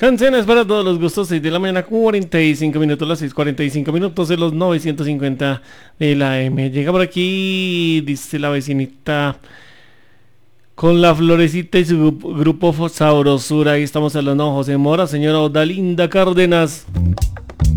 Canciones para todos los gustos, 6 de la mañana, 45 minutos, las 6:45 de los 950 de la M. Llega por aquí, dice la vecinita, con la florecita y su grupo Sabrosura. Ahí estamos hablando con José Mora, señora Odalinda Cárdenas.